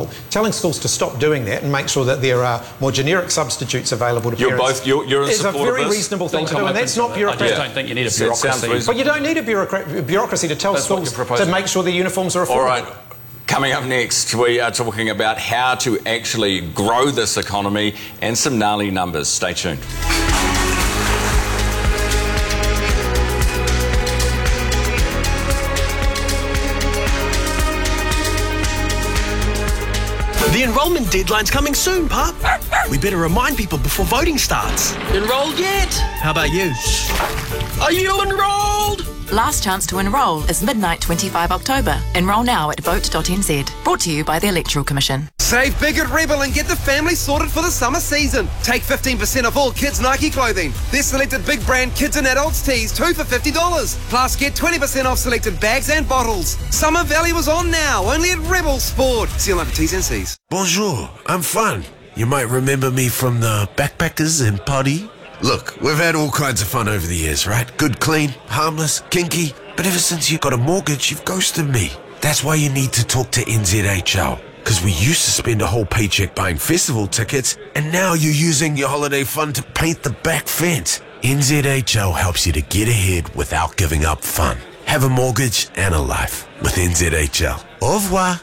available, telling schools to stop doing that and make sure that there are more generic substitutes available to parents. You're in it's support a very of this? reasonable thing to do, and that's not bureaucracy. I just don't think you need a bureaucracy. But you don't need a bureaucracy to tell schools to make sure their uniforms are affordable. All right. Coming up next, we are talking about how to actually grow this economy and some gnarly numbers. Stay tuned. The enrolment deadline's coming soon, Pup. We better remind people before voting starts. Enrolled yet? How about you? Are you enrolled? Last chance to enrol is midnight 25 October. Enrol now at vote.nz. Brought to you by the Electoral Commission. Save big at Rebel and get the family sorted for the summer season. Take 15% off all kids' Nike clothing. There's selected big brand kids and adults tees, 2 for $50. Plus get 20% off selected bags and bottles. Summer value is on now, only at Rebel Sport. See you later, T's and C's. Bonjour, I'm Fun. You might remember me from the Backpackers and Party. Look, we've had all kinds of fun over the years, right? Good, clean, harmless, kinky. But ever since you got a mortgage, you've ghosted me. That's why you need to talk to NZHL. Because we used to spend a whole paycheck buying festival tickets, and now you're using your holiday fund to paint the back fence. NZHL helps you to get ahead without giving up fun. Have a mortgage and a life with NZHL. Au revoir.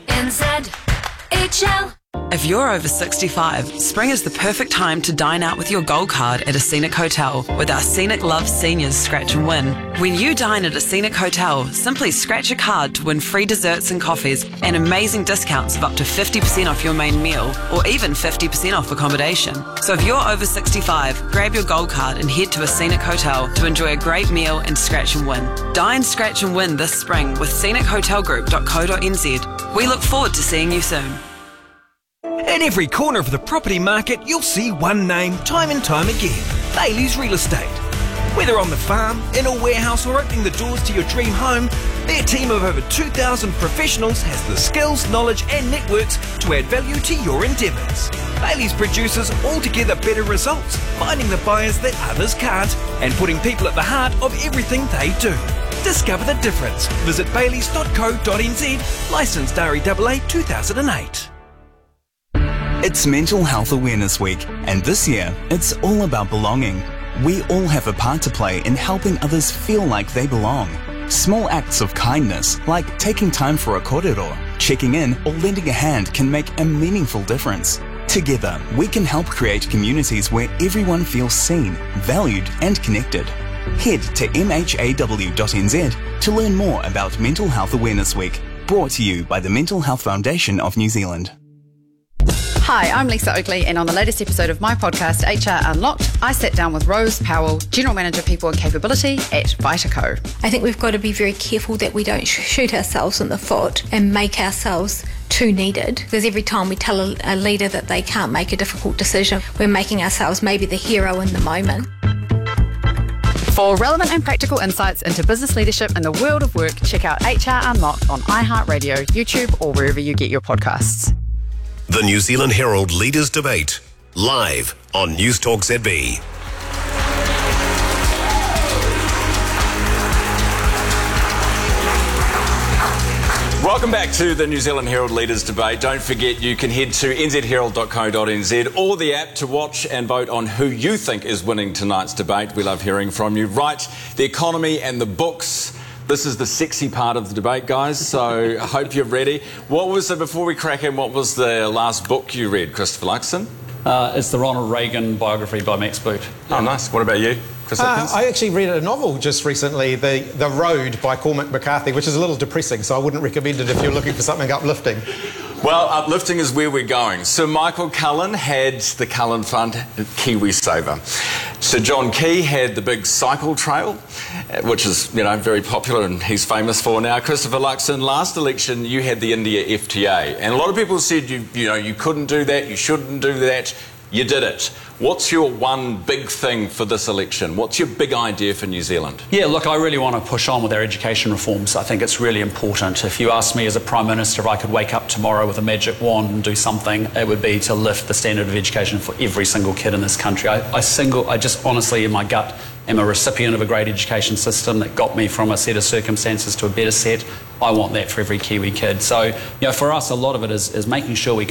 NZHL. If you're over 65, spring is the perfect time to dine out with your Gold Card at a Scenic Hotel with our Scenic Love Seniors Scratch and Win. When you dine at a Scenic Hotel, simply scratch a card to win free desserts and coffees and amazing discounts of up to 50% off your main meal or even 50% off accommodation. So if you're over 65, grab your Gold Card and head to a Scenic Hotel to enjoy a great meal and scratch and win. Dine, scratch and win this spring with scenichotelgroup.co.nz. We look forward to seeing you soon. In every corner of the property market, you'll see one name time and time again: Bailey's Real Estate. Whether on the farm, in a warehouse or opening the doors to your dream home, their team of over 2,000 professionals has the skills, knowledge and networks to add value to your endeavours. Bailey's produces altogether better results, finding the buyers that others can't and putting people at the heart of everything they do. Discover the difference. Visit baileys.co.nz, licensed REAA 2008. It's Mental Health Awareness Week, and this year, it's all about belonging. We all have a part to play in helping others feel like they belong. Small acts of kindness, like taking time for a korero, checking in, or lending a hand can make a meaningful difference. Together, we can help create communities where everyone feels seen, valued, and connected. Head to mhaw.nz to learn more about Mental Health Awareness Week, brought to you by the Mental Health Foundation of New Zealand. Hi, I'm Lisa Oakley, and on the latest episode of my podcast, HR Unlocked, I sat down with Rose Powell, General Manager People and Capability at Vitaco. I think we've got to be very careful that we don't shoot ourselves in the foot and make ourselves too needed, because every time we tell a leader that they can't make a difficult decision, we're making ourselves maybe the hero in the moment. For relevant and practical insights into business leadership and the world of work, check out HR Unlocked on iHeartRadio, YouTube, or wherever you get your podcasts. The New Zealand Herald Leaders Debate, live on Newstalk ZB. Welcome back to the New Zealand Herald Leaders Debate. Don't forget you can head to nzherald.co.nz or the app to watch and vote on who you think is winning tonight's debate. We love hearing from you. Right, the economy and the books. This is the sexy part of the debate, guys, so I hope you're ready. Before we crack in, what was the last book you read, Christopher Luxon? It's the Ronald Reagan biography by Max Boot. Oh, nice. What about you, Chris Hipkins? I actually read a novel just recently, The Road by Cormac McCarthy, which is a little depressing, so I wouldn't recommend it if you're looking for something uplifting. Well, uplifting is where we're going. Sir Michael Cullen had the Cullen Fund KiwiSaver. Sir John Key had the big cycle trail, which is, very popular and he's famous for now. Christopher Luxon, last election you had the India FTA, and a lot of people said you couldn't do that, you shouldn't do that. You did it. What's your one big thing for this election? What's your big idea for New Zealand? Yeah, look, I really want to push on with our education reforms. I think it's really important. If you ask me as a Prime Minister if I could wake up tomorrow with a magic wand and do something, it would be to lift the standard of education for every single kid in this country. I just honestly, in my gut, am a recipient of a great education system that got me from a set of circumstances to a better set. I want that for every Kiwi kid. So, for us, a lot of it is making sure we